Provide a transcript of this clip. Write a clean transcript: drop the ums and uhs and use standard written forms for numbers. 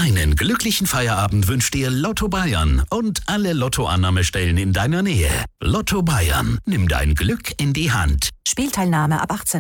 Einen glücklichen Feierabend wünscht dir Lotto Bayern und alle Lottoannahmestellen in deiner Nähe. Lotto Bayern, nimm dein Glück in die Hand. Spielteilnahme ab 18.